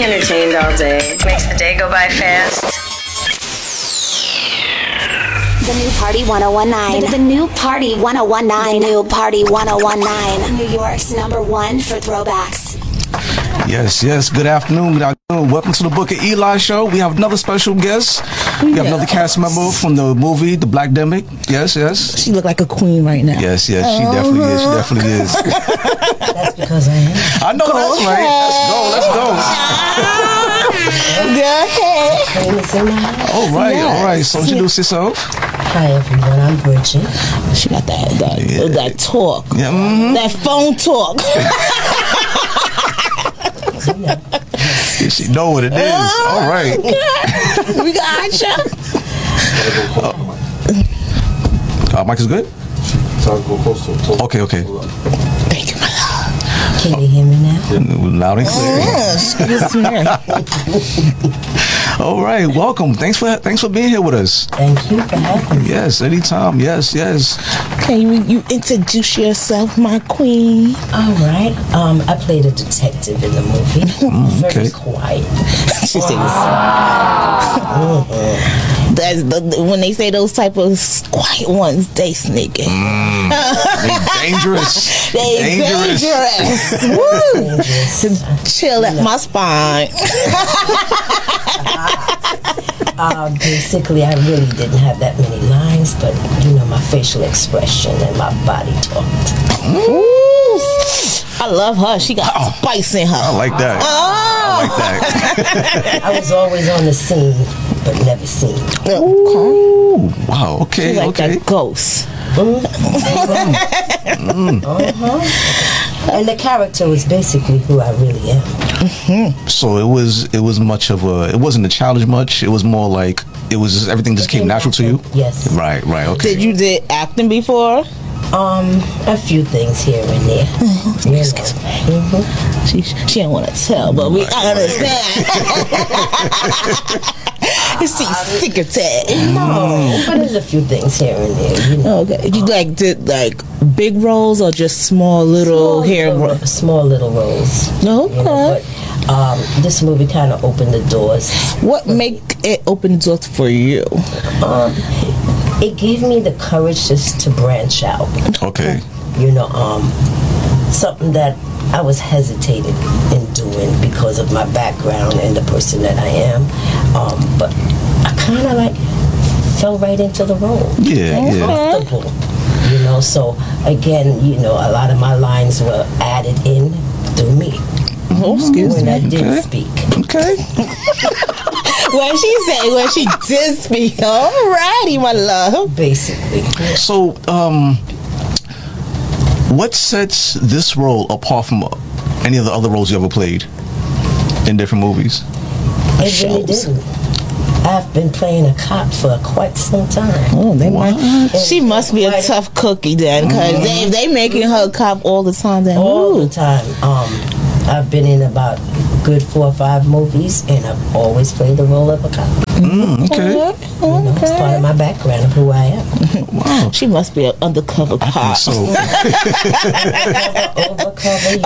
entertained all day. Makes the day go by fast. The new Party 1019. The new Party 1019. The new Party 1019. New York's #1 for throwbacks. Yes. Good afternoon. Welcome to the Book of Eli show. We have another special guest. We have another cast member from the movie The Blackdemic. Yes. She look like a queen right now. Yes. She definitely is. She definitely is. That's because I am. I know that's right. Let's go. Go ahead. All right. So introduce yourself. Hi everyone, I'm Bridget. She got that talk. Yeah. Mm-hmm. That phone talk. She know what it is. All right. We got you. Mike is good? Okay. Thank you, my love. Can you hear me now? Loud and clear. Excuse me. All right, welcome. Thanks for being here with us. Thank you for having me. Yes, anytime. Yes. Can you introduce yourself, my queen? All right. I played a detective in the movie. Very quiet. She said, that's when they say those type of quiet ones, they sneaking. They dangerous. They dangerous. Woo. Chill at my spine. Basically, I really didn't have that many lines, but my facial expression and my body talked. Ooh. I love her. She got spice in her. I like that. I was always on the scene, but never seen. Ooh, wow. Okay. She like that ghost. And the character was basically who I really am. So it was much of it wasn't a challenge much. It was more like everything just came natural to you. Yes. Right. Okay. Did you did acting before? A few things here and there. Excuse me. She didn't want to tell, but I understand. It's secretive. No, but there's a few things here and there. Okay. You did big roles or just small little small little roles. Okay. But this movie kind of opened the doors. What make it open the doors for you? It gave me the courage just to branch out. Okay. Something that I was hesitating in doing because of my background and the person that I am. But I kind of fell right into the role. Yeah. Comfortable. So again, a lot of my lines were added in through me. When I did speak. Okay. When she did speak. Alrighty, my love. Basically. So, what sets this role apart from any of the other roles you ever played in different movies? It really didn't. I've been playing a cop for quite some time. Oh, she must be a tough cookie then, because they making her a cop all the time. Then all the time. I've been in about good 4 or 5 movies, and I've always played the role of a cop. Okay. It's part of my background of who I am. Wow. She must be an undercover cop. So. Overcover.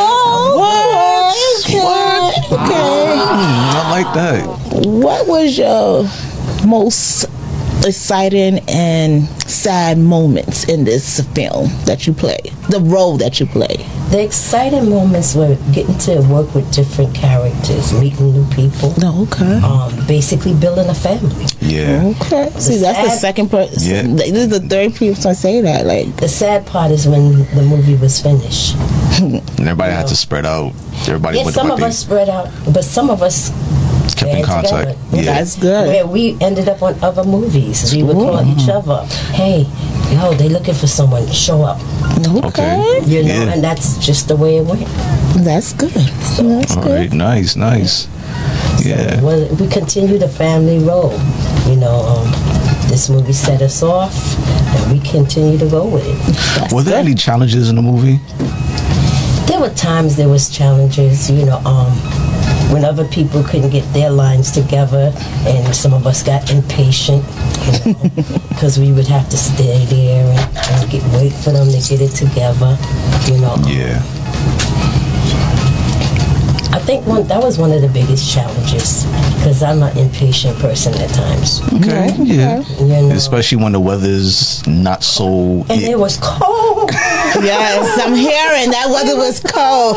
Okay. I like that. What was your most exciting and sad moments in this film that you play? The role that you play? The exciting moments were getting to work with different characters, meeting new people. Okay. Basically building a family. Yeah. Okay. See, that's the second person. Yeah. This is the third person I say that. The sad part is when the movie was finished. And everybody had to spread out. Everybody went some of us spread out, but some of us kept in contact. Yeah. That's good. Where we ended up on other movies. We would call each other, hey, they looking for someone to show up. Okay. And that's just the way it went. That's good. That's All good. right, nice. Yeah. So, we continue the family role. This movie set us off, and we continue to go with it. Were there any challenges in the movie? There were times there was challenges, when other people couldn't get their lines together, and some of us got impatient, because we would have to stay there and wait for them to get it together, Yeah. I think that was one of the biggest challenges because I'm an impatient person at times. Okay. Yeah. You know? Especially when the weather's not so. And it was cold. Yes, I'm hearing that weather was cold.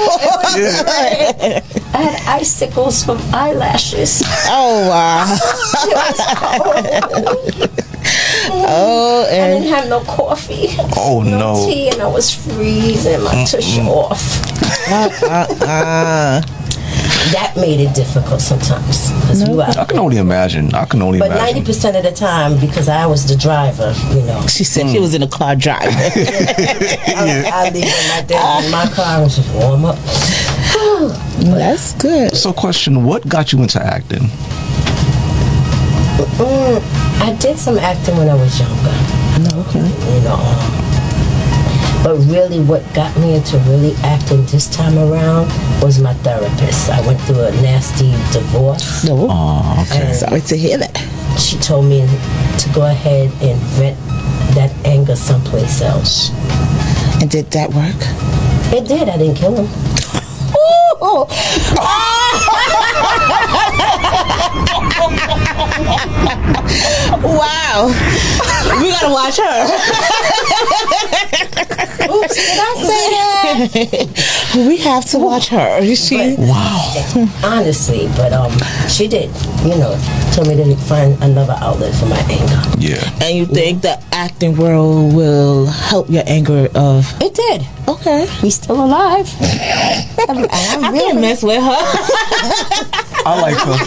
I had icicles from eyelashes. Oh, wow. Oh, I and didn't have no coffee. Oh, no. Tea, and I was freezing my tush off. That made it difficult sometimes. I can only imagine. But imagine. 90% of the time, because I was the driver, you know. she said she was in a car driving. I leave them right there in my car and just warm up. That's good. So, question: what got you into acting? I did some acting when I was younger. Okay. You know. But really what got me into really acting this time around was my therapist. I went through a nasty divorce. No. Oh, okay. Sorry to hear that. She told me to go ahead and vent that anger someplace else. And did that work? It did. I didn't kill him. Wow. We gotta watch her. Oops, did I say that? We have to watch her. She Honestly, but she did, you know, told me to find another outlet for my anger. Yeah. And you think the acting world will help your anger of It did. okay. He's still alive. I'm I really can't mess with her. I like her.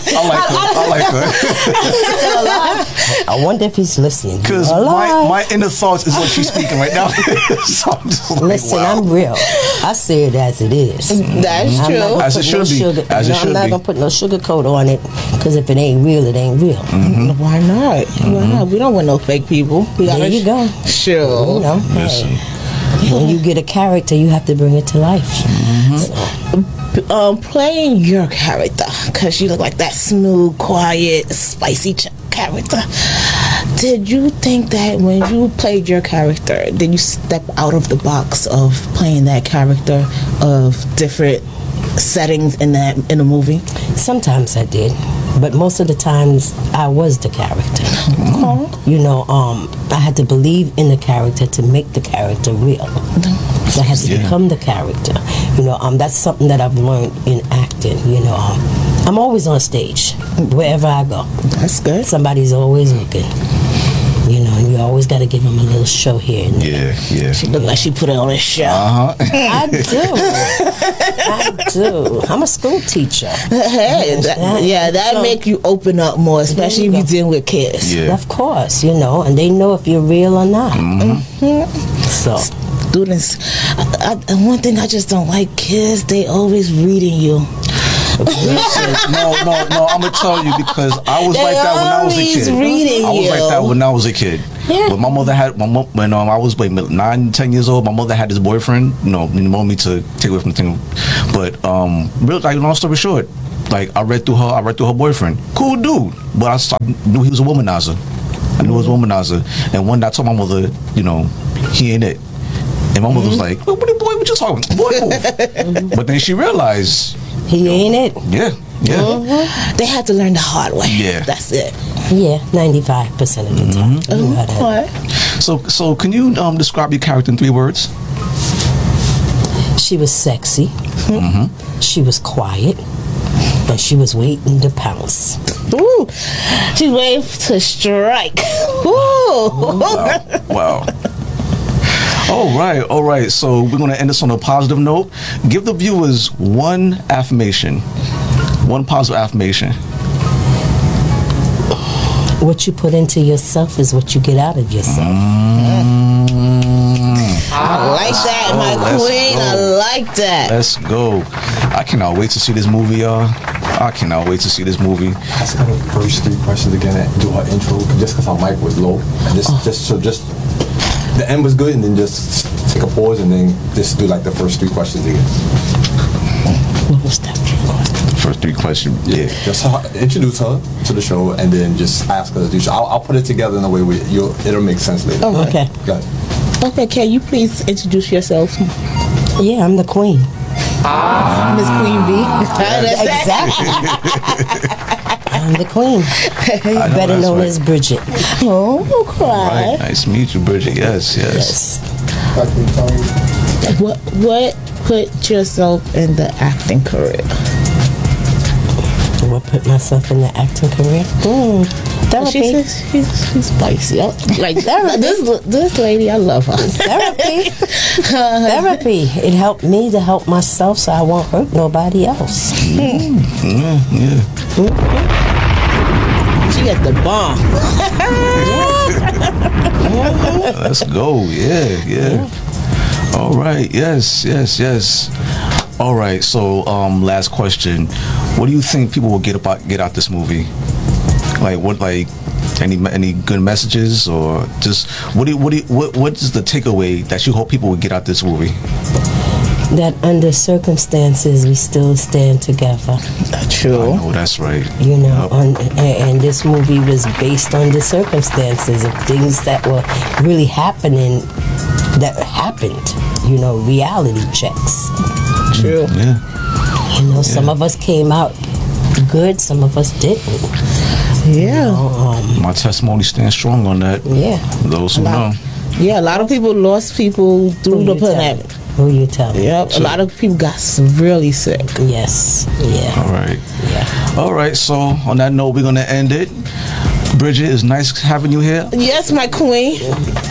still alive. I wonder if he's listening. Because my inner thoughts is what she's speaking right now. So I'm just like, Listen, wow. I'm real. I say it as it is. That's I'm true. not gonna As it put should no be. sugar- As it no, should I'm not be. gonna put no sugar coat on it because if it ain't real, it ain't real. Why not? Why not? We don't want no fake people. We There gotta you go. Sure. You know, Listen. hey, when you get a character, you have to bring it to life. Playing your character, because you look like that smooth, quiet, spicy character. Did you think that when you played your character, did you step out of the box of playing that character of different settings in the movie? Sometimes I did, but most of the times I was the character. You know, I had to believe in the character to make the character real. So I had to become the character. You know, that's something that I've learned in acting. You know, I'm always on stage wherever I go. That's good. Somebody's always looking. You know, and you always got to give them a little show here and there. Yeah. She looked like she put it on a show. I do. I'm a school teacher. Hey, that So- make you open up more, especially if you're dealing with kids. Yeah. Of course, you know, and they know if you're real or not. So, Students, one thing I just don't like, kids, they always reading you. Listen, no, I'm gonna tell you because I was like that when I was a always kid. reading I was you. like that when I was a kid. Yeah. But my mother had when I was 9-10 years old. My mother had this boyfriend. You know, didn't want me to take away from the thing. But real, like, long story short, like I read through her boyfriend. Cool dude, but I knew he was a womanizer. And one day I told my mother, you know, he ain't it. And my mother was like, "What you talking? Boy, move." But then she realized. he ain't it. Yeah. They had to learn the hard way. Yeah. That's it. Yeah, 95% of the time. You know how that- What? So can you describe your character in 3 words? She was sexy. She was quiet. And she was waiting to pounce. Ooh, she's waiting to strike. Ooh. Wow. All right. So we're going to end this on a positive note. Give the viewers one affirmation. One positive affirmation. What you put into yourself is what you get out of yourself. I like that, my let's queen. go. I like that. Let's go. I cannot wait to see this movie, y'all. I cannot wait to see this movie. Ask her the first 3 questions again and do her intro just because her mic was low. And just the end was good and then just take a pause and then just do like the first 3 questions again. What was that? First 3 questions. Yeah. Just introduce her to the show and then just ask her to do. I'll put it together in a way where it'll make sense later. Okay. Got it. Okay, can you please introduce yourself? Yeah, I'm the queen. Miss Queen B. Exactly. I'm the queen. know, Better that's known right. as Bridget. Oh, cry. Right. Nice to meet you, Bridget. Yes. Yes. What put yourself in the acting career? What put myself in the acting career? Therapy. She says she's spicy. Like this lady, I love her. Therapy. Therapy. It helped me to help myself so I won't hurt nobody else. Yeah. She got the bomb. Let's go. Yeah. All right. Yes. All right. So, last question. What do you think people will get out this movie? Any good messages, or just what is the takeaway that you hope people will get out this movie? That under circumstances we still stand together. True. Oh, that's right. You know, and this movie was based on the circumstances of things that were really happening, that happened. You know, reality checks. True. Yeah. You know, some of us came out good, some of us didn't. Yeah. My testimony stands strong on that. Yeah. Those who know. Yeah, a lot of people lost people through the pandemic. Who you tell me? Yep. A lot of people got really sick. Yes. Yeah. All right. Yeah. All right. So on that note, we're gonna end it. Bridget, it's nice having you here. Yes, my queen.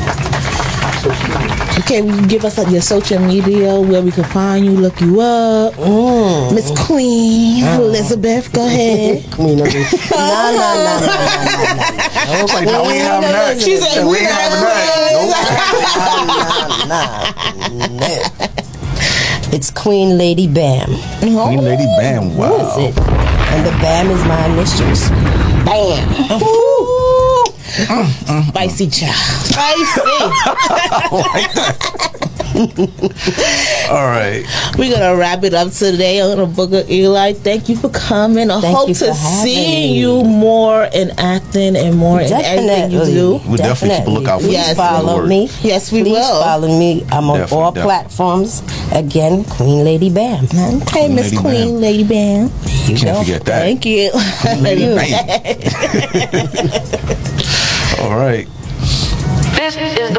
Okay, will you give us your social media where we can find you, look you up? Miss Queen Elizabeth, go ahead. Queen of it. No. I was like, no, we ain't having that. She said, we ain't having that. No. It's Queen Lady Bam. Queen Lady Bam. Wow. Who is it? And the Bam is my initials. Bam. Spicy child. Spicy. All right. We're going to wrap it up today on the Book of Eli. Thank you for coming. I Thank hope you to for having see me. you more in acting and more in everything you do. We'll definitely keep a lookout for Please you. follow me. Yes, we Please will. follow me. I'm on Definitely, all definitely. platforms. Again, Queen Lady Bam. Okay, Miss Lady Queen Bam. Lady Bam. You Can't go. forget that. Thank you. Queen Lady Bam. All right. This is the